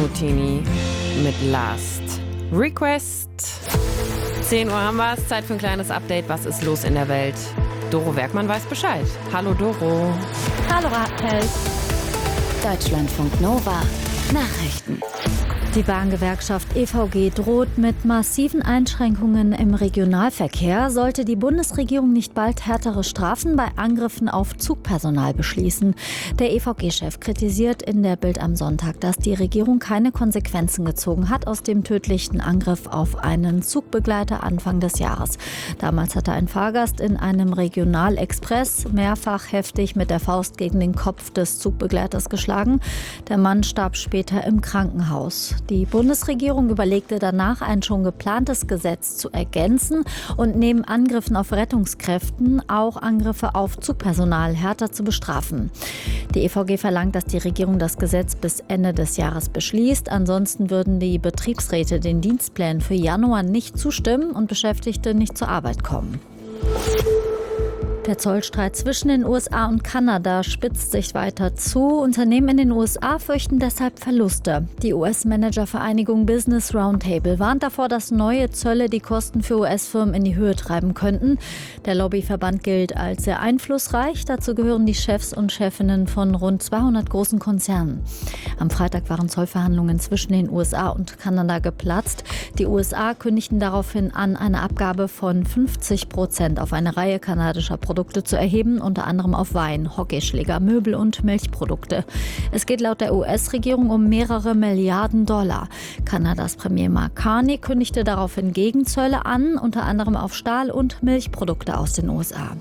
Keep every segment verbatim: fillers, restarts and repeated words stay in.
Nutini mit Last Request. zehn Uhr haben wir es, Zeit für ein kleines Update. Was ist los in der Welt? Doro Werkmann weiß Bescheid. Hallo Doro. Hallo Rahel. Deutschlandfunk Nova Nachrichten. Die Bahngewerkschaft E V G droht mit massiven Einschränkungen im Regionalverkehr, sollte die Bundesregierung nicht bald härtere Strafen bei Angriffen auf Zugpersonal beschließen. Der E V G-Chef kritisiert in der Bild am Sonntag, dass die Regierung keine Konsequenzen gezogen hat aus dem tödlichen Angriff auf einen Zugbegleiter Anfang des Jahres. Damals hatte ein Fahrgast in einem Regionalexpress mehrfach heftig mit der Faust gegen den Kopf des Zugbegleiters geschlagen. Der Mann starb später im Krankenhaus. Die Bundesregierung überlegte danach, ein schon geplantes Gesetz zu ergänzen und neben Angriffen auf Rettungskräften auch Angriffe auf Zugpersonal härter zu bestrafen. Die E V G verlangt, dass die Regierung das Gesetz bis Ende des Jahres beschließt. Ansonsten würden die Betriebsräte den Dienstplänen für Januar nicht zustimmen und Beschäftigte nicht zur Arbeit kommen. Der Zollstreit zwischen den U S A und Kanada spitzt sich weiter zu. Unternehmen in den U S A fürchten deshalb Verluste. Die U S-Managervereinigung Business Roundtable warnt davor, dass neue Zölle die Kosten für U S-Firmen in die Höhe treiben könnten. Der Lobbyverband gilt als sehr einflussreich. Dazu gehören die Chefs und Chefinnen von rund zweihundert großen Konzernen. Am Freitag waren Zollverhandlungen zwischen den U S A und Kanada geplatzt. Die U S A kündigten daraufhin an, eine Abgabe von fünfzig Prozent auf eine Reihe kanadischer Produkte Produkte zu erheben, unter anderem auf Wein, Hockeyschläger, Möbel und Milchprodukte. Es geht laut der U S-Regierung um mehrere Milliarden Dollar. Kanadas Premier Mark Carney kündigte daraufhin Gegenzölle an, unter anderem auf Stahl- und Milchprodukte aus den U S A.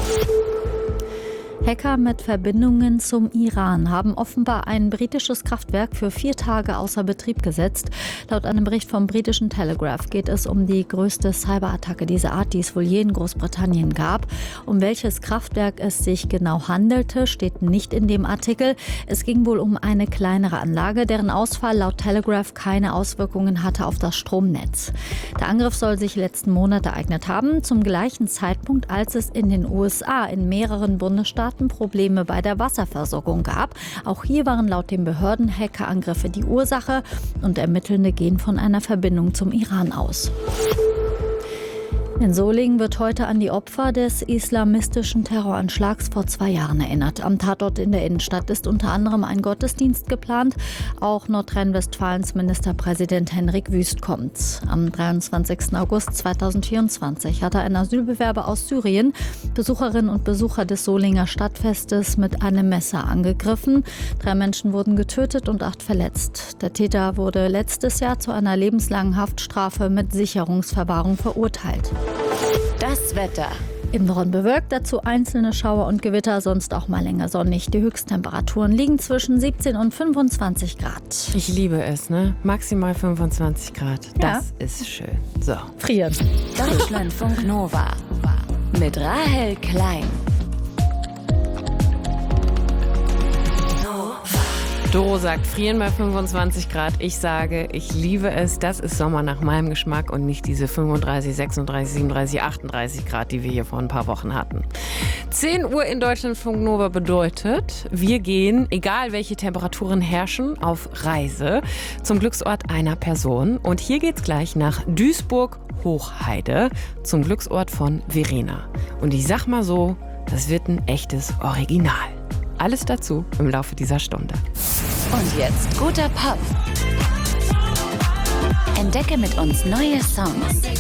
Hacker mit Verbindungen zum Iran haben offenbar ein britisches Kraftwerk für vier Tage außer Betrieb gesetzt. Laut einem Bericht vom britischen Telegraph geht es um die größte Cyberattacke dieser Art, die es wohl je in Großbritannien gab. Um welches Kraftwerk es sich genau handelte, steht nicht in dem Artikel. Es ging wohl um eine kleinere Anlage, deren Ausfall laut Telegraph keine Auswirkungen hatte auf das Stromnetz. Der Angriff soll sich letzten Monat ereignet haben, zum gleichen Zeitpunkt, als es in den U S A in mehreren Bundesstaaten Probleme bei der Wasserversorgung gab. Auch hier waren laut den Behörden Hackerangriffe die Ursache und Ermittelnde gehen von einer Verbindung zum Iran aus. In Solingen wird heute an die Opfer des islamistischen Terroranschlags vor zwei Jahren erinnert. Am Tatort in der Innenstadt ist unter anderem ein Gottesdienst geplant. Auch Nordrhein-Westfalens Ministerpräsident Henrik Wüst kommt. Am dreiundzwanzigsten August zweitausendvierundzwanzig hatte ein Asylbewerber aus Syrien Besucherinnen und Besucher des Solinger Stadtfestes mit einem Messer angegriffen. Drei Menschen wurden getötet und acht verletzt. Der Täter wurde letztes Jahr zu einer lebenslangen Haftstrafe mit Sicherungsverwahrung verurteilt. Das Wetter. Im Norden bewölkt, dazu einzelne Schauer und Gewitter, sonst auch mal länger sonnig. Die Höchsttemperaturen liegen zwischen siebzehn und fünfundzwanzig Grad. Ich liebe es, ne? Maximal fünfundzwanzig Grad. Ja. Das ist schön. So. Frieren. Deutschlandfunk Nova mit Rahel Klein. Doro sagt, frieren bei fünfundzwanzig Grad. Ich sage, ich liebe es. Das ist Sommer nach meinem Geschmack und nicht diese fünfunddreißig, sechsunddreißig, siebenunddreißig, achtunddreißig Grad, die wir hier vor ein paar Wochen hatten. zehn Uhr in Deutschlandfunk Nova bedeutet, wir gehen, egal welche Temperaturen herrschen, auf Reise zum Glücksort einer Person. Und hier geht's gleich nach Duisburg-Hochheide zum Glücksort von Verena. Und ich sag mal so, das wird ein echtes Original. Alles dazu im Laufe dieser Stunde. Und jetzt guter Pop. Entdecke mit uns neue Songs.